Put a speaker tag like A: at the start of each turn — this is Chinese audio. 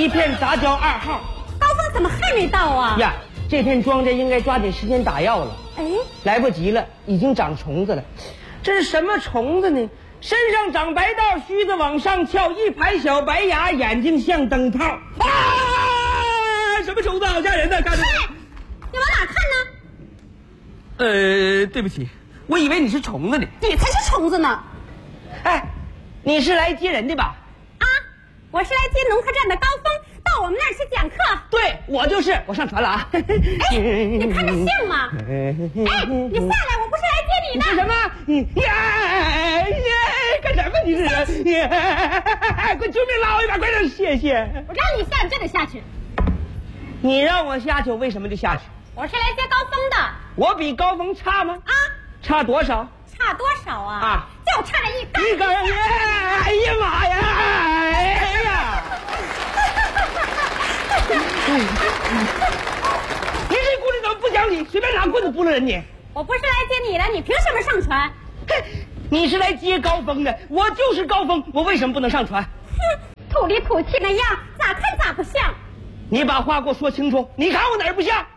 A: 一片杂交2号。
B: 高峰怎么还没到啊？
A: 呀，这片庄稼应该抓紧时间打药了。
B: 哎，
A: 来不及了，已经长虫子了。这是什么虫子呢？身上长白道，须子往上翘，一排小白牙，眼睛像灯泡。啊！什么虫子？好吓人呢！看着
B: 你往哪看
A: 呢？对不起，我以为你是虫子呢。
B: 你才是虫子呢！
A: 哎，你是来接人的吧？
B: 啊，我是来接农科站的高峰，到我们那儿去讲课。
A: 对，我就是，我上船了啊。
B: 哎，你看着像吗？哎，你下来，我不是来接你的。
A: 是什么？干什么？你是人？快救命捞一把，快点！谢谢。
B: 我让你下，你就得下去。
A: 你让我下去，我为什么就下去？
B: 我是来接高峰的。
A: 我比高峰差吗？
B: 啊，
A: 差多少？
B: 差多少啊？
A: 啊，
B: 就差了一根。
A: 一根！哎呀妈呀！哎呀！你这姑娘怎么不讲理？随便拿棍子拨了人你？
B: 我不是来接你的，你凭什么上船？
A: 哼，你是来接高峰的，我就是高峰，我为什么不能上船？
B: 哼，土里土气那样，咋看咋不像。
A: 你把话给我说清楚，你看我哪儿不像？